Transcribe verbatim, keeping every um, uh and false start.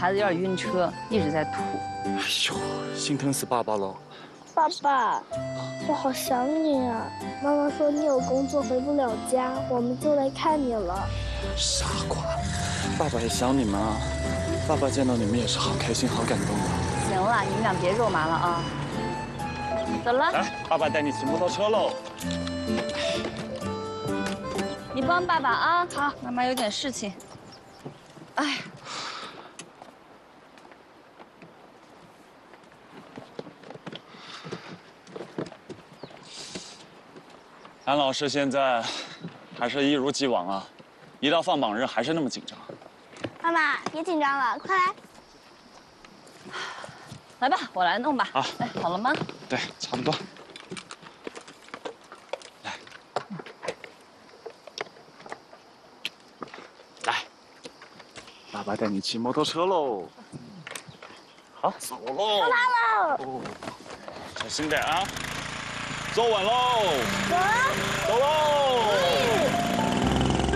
孩子有点晕车，一直在吐。 哎呦，心疼死爸爸了。 爸爸，我好想你啊！妈妈说你有工作回不了家，我们就来看你了。 傻瓜，爸爸也想你们啊。爸爸见到你们也是好开心、好感动的。 行了，你们俩别肉麻了啊。走了。 来，爸爸带你骑摩托车喽。 你帮爸爸啊。好，妈妈有点事情。哎。 安老师现在还是一如既往啊，一到放榜日还是那么紧张。 妈妈，别紧张了，快来。 来吧，我来弄吧。 啊， 哎，好了吗？ 对，差不多。来，来，爸爸带你骑摩托车喽。好，走喽。 出发喽！ 哦，小心点啊，坐稳喽。 走。